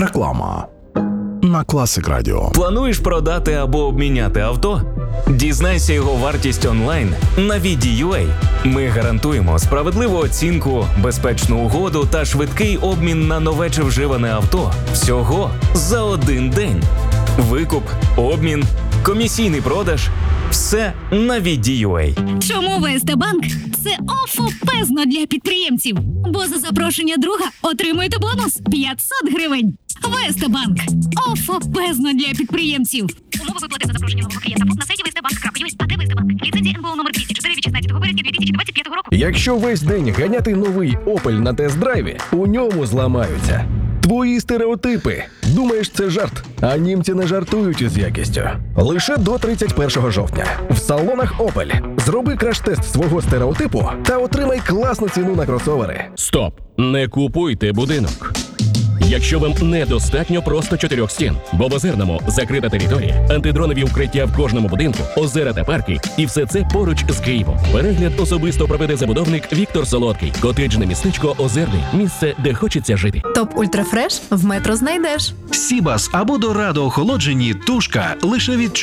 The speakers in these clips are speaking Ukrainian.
Реклама на Класик Радіо. Плануєш продати або обміняти авто? Дізнайся його вартість онлайн на VD.ua. Ми гарантуємо справедливу оцінку, безпечну угоду та швидкий обмін на нове чи вживане авто всього за один день. Викуп, обмін, комісійний продаж – все на VD.ua. Чому ВСТ Банк – це офопезно для підприємців? Бо за запрошення друга отримуєте бонус – 500 гривень. ВСТ Банк – офопезно для підприємців. Умови виплати за запрошення нового клієнта на сайті vstbank.ua. А де ВСТ Банк? Ліцензія НБУ номер 204 від 16 березня 2025 року. Якщо весь день ганяти новий Opel на тест-драйві, у ньому зламаються твої стереотипи. Думаєш, це жарт? А німці не жартують із якістю. Лише до 31 жовтня. В салонах Opel. Зроби краш-тест свого стереотипу та отримай класну ціну на кросовери. Стоп! Не купуйте будинок. Якщо вам недостатньо просто 4 стін, бо в Озерному закрита територія, антидронові укриття в кожному будинку, озера та парки, і все це поруч з Києвом. Перегляд особисто проведе забудовник Віктор Солодкий. Котеджне містечко Озерний. Місце, де хочеться жити. Топ Ультрафреш в Метро знайдеш. Сібас або Дорадо охолоджені тушка лише від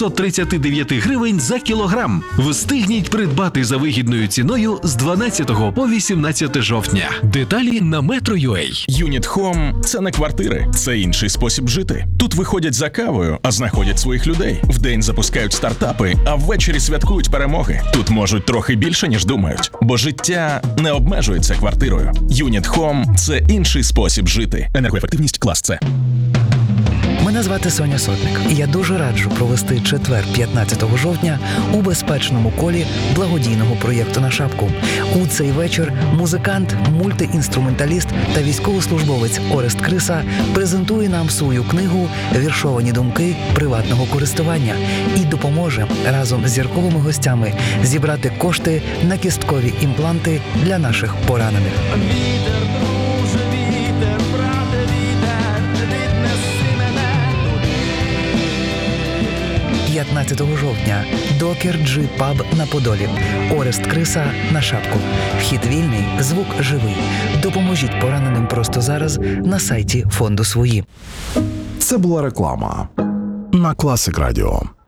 439 гривень за кілограм. Встигніть придбати за вигідною ціною з 12 по 18 жовтня. Деталі на Metro.ua. Юніт Home – це не квартири, це інший спосіб жити. Тут виходять за кавою, а знаходять своїх людей. Вдень запускають стартапи, а ввечері святкують перемоги. Тут можуть трохи більше, ніж думають. Бо життя не обмежується квартирою. Юніт Home – це інший спосіб жити. Енергоефективність клас С. Мене звати Соня Сотник, і я дуже раджу провести четвер 15 жовтня у безпечному колі благодійного проєкту «На шапку». У цей вечір музикант, мультиінструменталіст та військовослужбовець Орест Криса презентує нам свою книгу «Віршовані думки приватного користування» і допоможе разом з зірковими гостями зібрати кошти на кісткові імпланти для наших поранених. 15 жовтня. Докер Джи Паб на Подолі. Орест Криса на шапку. Вхід вільний, звук живий. Допоможіть пораненим просто зараз на сайті фонду «Свої». Це була реклама на Класик Радіо.